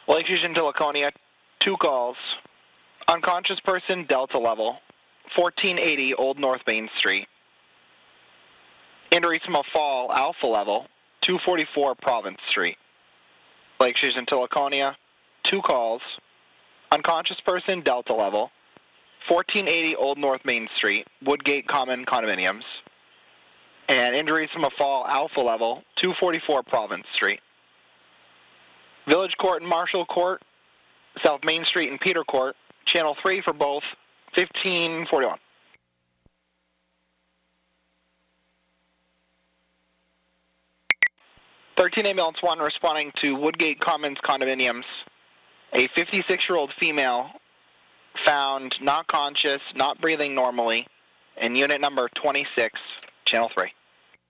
Lake Fusion to Laconia, 2 calls. Unconscious person, Delta level, 1480 Old North Main Street. Injuries from a fall, Alpha level, 244 Province Street. Lake Fusion to Laconia, 2 calls. Unconscious person, Delta level, 1480 Old North Main Street, Woodgate Common Condominiums. And injuries from a fall, Alpha level, 244 Province Street. Village Court and Marshall Court, South Main Street and Peter Court, Channel 3 for both, 1541. Ambulance 1 responding to Woodgate Commons Condominiums. A 56-year-old female found not conscious, not breathing normally, in unit number 26, Channel 3.